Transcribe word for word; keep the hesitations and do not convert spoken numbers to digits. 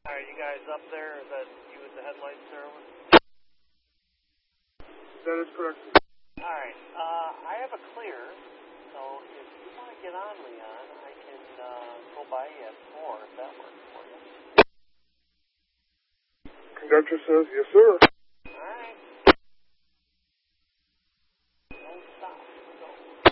Alright, you guys up there? Is that you with the headlight service? That is correct. Alright, uh, I have a clear, so if you want to get on, Leon, I can uh, go by you at four if that works for you. Conductor says, yes, sir.